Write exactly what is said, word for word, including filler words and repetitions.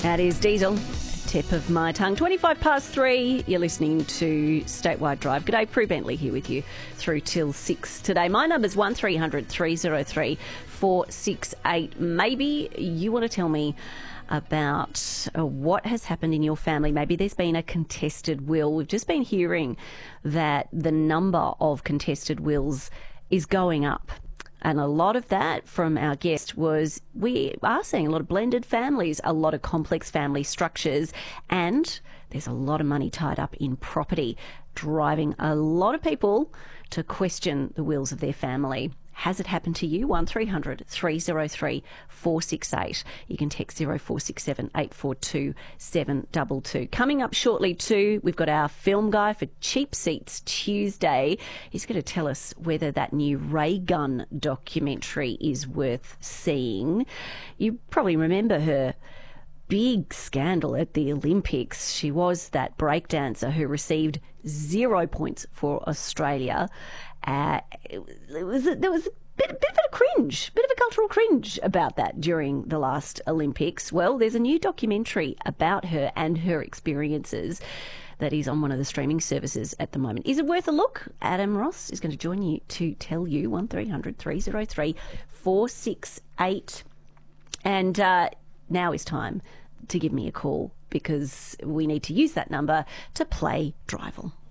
That is Diesel, tip of my tongue. twenty-five past three, you're listening to Statewide Drive. G'day, Prue Bentley here with you through till six today. My number's one three hundred three oh three four six eight. Maybe you want to tell me about uh, what has happened in your family. Maybe there's been a contested will. We've just been hearing that the number of contested wills is going up. And a lot of that from our guest was we are seeing a lot of blended families, a lot of complex family structures, and there's a lot of money tied up in property, driving a lot of people to question the wills of their family. Has it happened to you? one three hundred three oh three four six eight. You can text zero four six seven eight four two seven two two. Coming up shortly too, we've got our film guy for Cheap Seats Tuesday. He's going to tell us whether that new Ray Gun documentary is worth seeing. You probably remember her big scandal at the Olympics. She was that breakdancer who received zero points for Australia. Uh, it was there was a bit, bit of a cringe, bit of a cultural cringe about that during the last Olympics. Well, there's a new documentary about her and her experiences that is on one of the streaming services at the moment. Is it worth a look? Adam Ross is going to join you to tell you. one three hundred three oh three four six eight. And uh, now is time to give me a call because we need to use that number to play Drival.